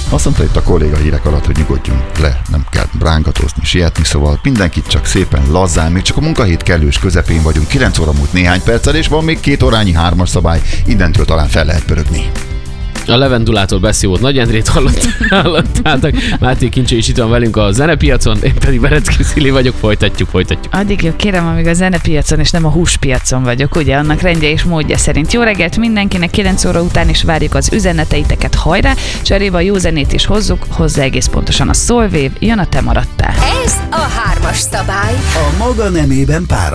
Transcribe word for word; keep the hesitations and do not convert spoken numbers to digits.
Azt mondta itt a kolléga hírek alatt, hogy nyugodjunk le, nem kell rángatózni, sietni, szóval mindenkit csak szépen lazzán, még csak a munkahét kellős közepén vagyunk, kilenc óra múlt néhány perccel, és van még két órányi hármas szabály, innentől talán fel lehet pörögni. A Levendulától beszélőt Nagy Endrét hallott, hallottátok. Máté Kincsé is itt van velünk a zenepiacon, én pedig Berecki Szili vagyok, folytatjuk, folytatjuk. Addig jó, kérem, amíg a zenepiacon és nem a húspiacon vagyok, ugye, annak rendje és módja szerint. Jó reggelt mindenkinek, kilenc óra után is várjuk az üzeneteiteket, hajrá, cserébe a jó zenét is hozzuk, hozzá egész pontosan a Soulwave, jön a Te maradtál. Ez a hármas szabály. A maga nemében pára